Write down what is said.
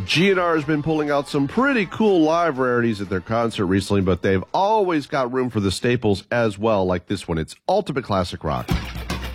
GNR has been pulling out some pretty cool live rarities at their concert recently, but they've always got room for the staples as well, like this one. It's Ultimate Classic Rock.